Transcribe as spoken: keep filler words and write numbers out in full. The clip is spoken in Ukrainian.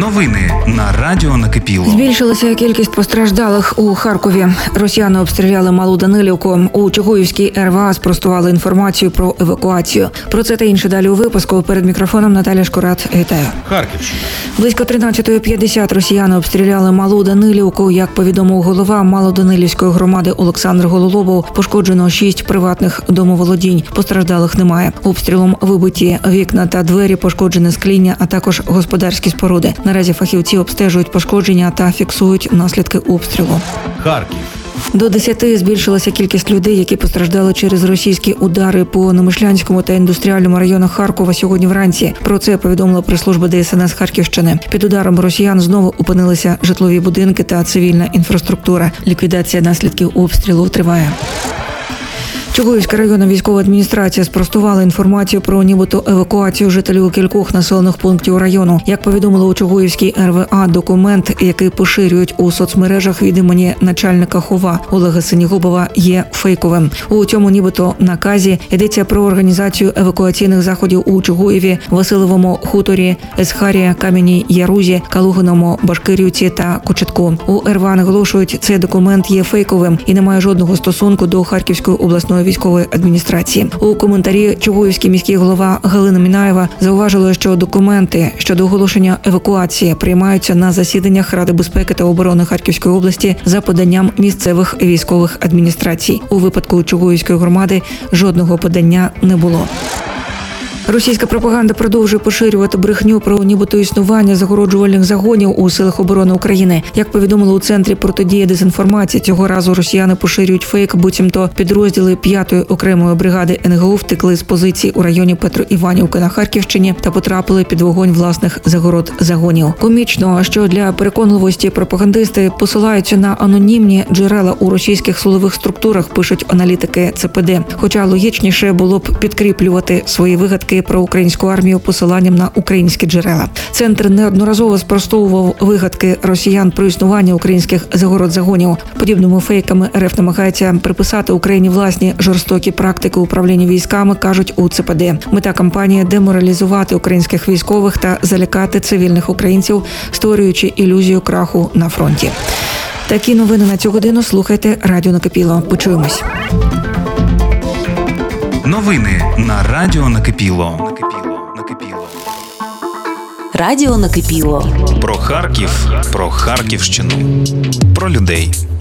Новини на радіо Накипіло. Збільшилася кількість постраждалих у Харкові. Росіяни обстріляли Малу Данилівку. У Чугуївській ер ве а спростували інформацію про евакуацію. Про це та інше далі у випуску. Перед мікрофоном Наталя Шкурат. Вітаю. Харківщина. Близько тринадцятої п'ятдесят росіяни обстріляли Малу Данилівку. Як повідомив голова Малоданилівської громади Олександр Гололобов, пошкоджено шість приватних домоволодінь. Постраждалих немає. Обстрілом вибиті вікна та двері, пошкоджене скління, а також господарські споруди. Наразі фахівці обстежують пошкодження та фіксують наслідки обстрілу. Харків. До десяти збільшилася кількість людей, які постраждали через російські удари по Немишлянському та індустріальному районах Харкова сьогодні вранці. Про це повідомила прес-служба де ес ен ес Харківщини. Під ударом росіян знову опинилися житлові будинки та цивільна інфраструктура. Ліквідація наслідків обстрілу триває. Чугуївська районна військова адміністрація спростувала інформацію про нібито евакуацію жителів кількох населених пунктів району. Як повідомили у Чугуївській ер ве а, документ, який поширюють у соцмережах від імені начальника ХОВА Олега Синігубова, є фейковим. У цьому нібито наказі йдеться про організацію евакуаційних заходів у Чугуєві, Василовому хуторі, Есхарія, Кам'яній Ярузі, Калугиному, Башкирівці та Кочетку. У ер ве а наголошують, цей документ є фейковим і не має жодного стосунку до Харківської обласної військової адміністрації. У коментарі Чугуївський міський голова Галина Мінаєва зауважила, що документи щодо оголошення евакуації приймаються на засіданнях Ради безпеки та оборони Харківської області за поданням місцевих військових адміністрацій. У випадку Чугуївської громади жодного подання не було. Російська пропаганда продовжує поширювати брехню про нібито існування загороджувальних загонів у силах оборони України. Як повідомили у Центрі протидії дезінформації, цього разу росіяни поширюють фейк, буцімто підрозділи п'ятої окремої бригади ен ге о втекли з позицій у районі Петроіванівки на Харківщині та потрапили під вогонь власних загород загонів. Комічно, що для переконливості пропагандисти посилаються на анонімні джерела у російських силових структурах, пишуть аналітики це пе де. Хоча логічніше було б підкріплювати свої вигадки про українську армію посиланням на українські джерела. Центр неодноразово спростовував вигадки росіян про існування українських загород-загонів. Подібними фейками ер еф намагається приписати Україні власні жорстокі практики управління військами, кажуть у це пе де. Мета кампанії – деморалізувати українських військових та залякати цивільних українців, створюючи ілюзію краху на фронті. Такі новини на цю годину слухайте Радіо Накипіло. Почуємось. Новини на радіо Накипіло. Накипіло. Накипіло. Радіо Накипіло. Про Харків, про Харківщину, про людей.